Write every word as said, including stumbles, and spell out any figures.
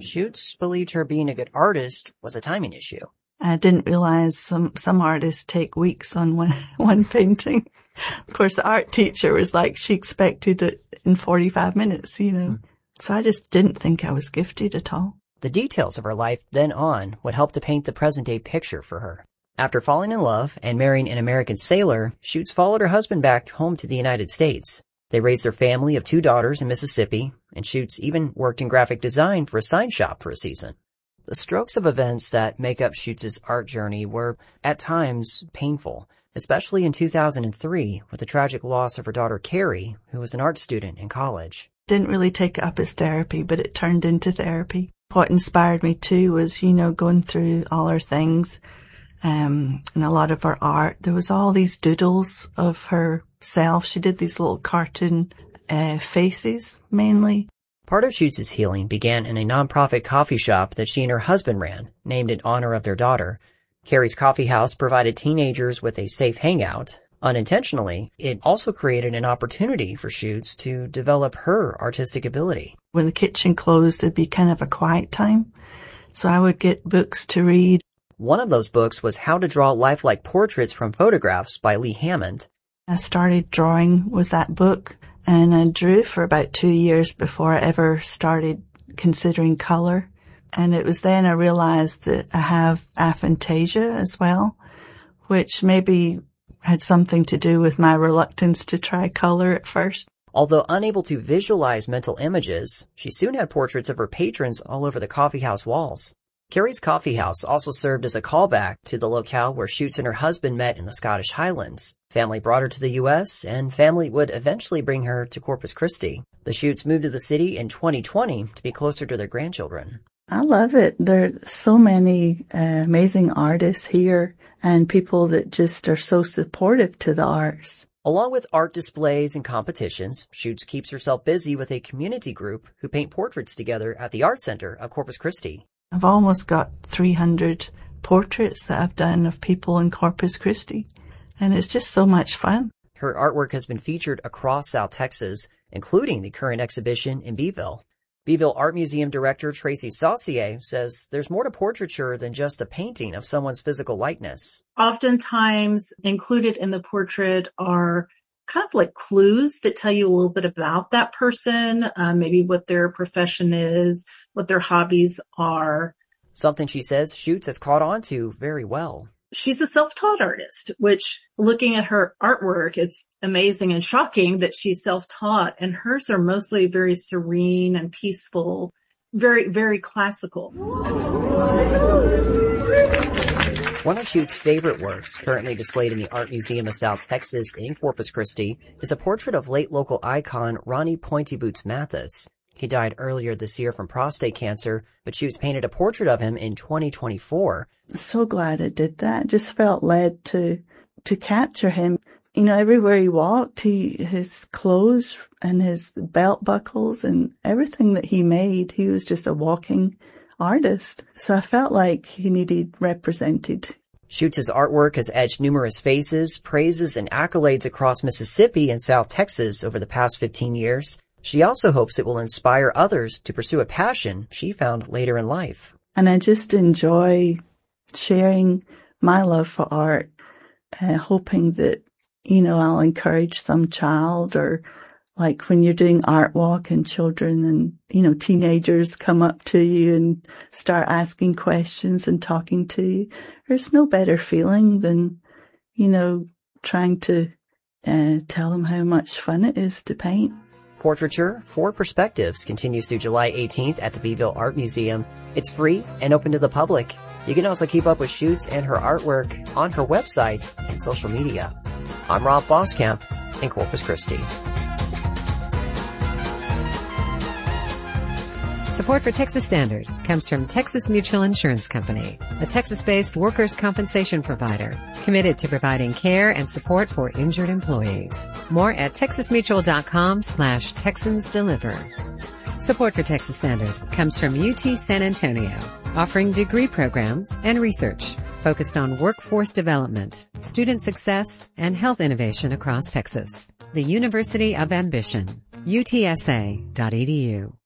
Schutz believed her being a good artist was a timing issue. I didn't realize some, some artists take weeks on one, one painting. Of course, the art teacher was like, she expected it in forty-five minutes, you know. Mm. So I just didn't think I was gifted at all. The details of her life then on would help to paint the present-day picture for her. After falling in love and marrying an American sailor, Schutz followed her husband back home to the United States. They raised their family of two daughters in Mississippi, and Schutz even worked in graphic design for a sign shop for a season. The strokes of events that make up Schutz's art journey were, at times, painful, especially in two thousand three with the tragic loss of her daughter Carrie, who was an art student in college. Didn't really take it up as therapy, but it turned into therapy. What inspired me too was, you know, going through all her things, um, and a lot of her art. There was all these doodles of herself. She did these little cartoon uh, faces, mainly. Part of Schutz's healing began in a nonprofit coffee shop that she and her husband ran, named in honor of their daughter. Carrie's Coffee House provided teenagers with a safe hangout. Unintentionally, it also created an opportunity for Schutz to develop her artistic ability. When the kitchen closed, it'd be kind of a quiet time, so I would get books to read. One of those books was How to Draw Lifelike Portraits from Photographs by Lee Hammond. I started drawing with that book, and I drew for about two years before I ever started considering color. And it was then I realized that I have aphantasia as well, which maybe had something to do with my reluctance to try color at first. Although unable to visualize mental images, she soon had portraits of her patrons all over the coffee house walls. Carrie's Coffee House also served as a callback to the locale where Schutz and her husband met in the Scottish Highlands. Family brought her to the U S, and family would eventually bring her to Corpus Christi. The Schutz moved to the city in twenty twenty to be closer to their grandchildren. I love it. There are so many uh, amazing artists here and people that just are so supportive to the arts. Along with art displays and competitions, Schutz keeps herself busy with a community group who paint portraits together at the Art Center of Corpus Christi. I've almost got three hundred portraits that I've done of people in Corpus Christi, and it's just so much fun. Her artwork has been featured across South Texas, including the current exhibition in Beeville. Beeville Art Museum Director Tracy Saucier says there's more to portraiture than just a painting of someone's physical likeness. Oftentimes included in the portrait are kind of like clues that tell you a little bit about that person, uh, maybe what their profession is, what their hobbies are. Something she says Schutz has caught on to very well. She's a self-taught artist, which looking at her artwork, it's amazing and shocking that she's self-taught, and hers are mostly very serene and peaceful, very, very classical. One of Schutz's favorite works, currently displayed in the Art Museum of South Texas in Corpus Christi, is a portrait of late local icon Ronnie Pointy Boots Mathis. He died earlier this year from prostate cancer, but Schutz painted a portrait of him in twenty twenty-four. So glad I did that. Just felt led to to capture him. You know, everywhere he walked, he his clothes and his belt buckles and everything that he made, he was just a walking artist. So I felt like he needed represented. Schutz's artwork has edged numerous faces, praises, and accolades across Mississippi and South Texas over the past fifteen years. She also hopes it will inspire others to pursue a passion she found later in life. And I just enjoy sharing my love for art, uh, hoping that, you know, I'll encourage some child, or like when you're doing art walk and children and, you know, teenagers come up to you and start asking questions and talking to you. There's no better feeling than, you know, trying to uh, tell them how much fun it is to paint. Portraiture for Perspectives continues through July eighteenth at the Beeville Art Museum. It's free and open to the public. You can also keep up with Schutz and her artwork on her website and social media. I'm Rob Boskamp in Corpus Christi. Support for Texas Standard comes from Texas Mutual Insurance Company, a Texas-based workers' compensation provider committed to providing care and support for injured employees. More at texasmutual.com slash Texans Deliver. Support for Texas Standard comes from U T San Antonio, offering degree programs and research focused on workforce development, student success, and health innovation across Texas. The University of Ambition, U T S A dot E D U.